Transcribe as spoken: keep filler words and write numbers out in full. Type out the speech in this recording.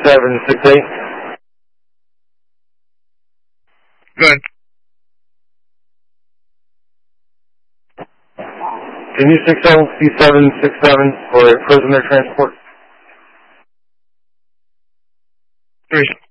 seven six eight. Good. Can you six zero C seven six seven for prisoner transport? Three.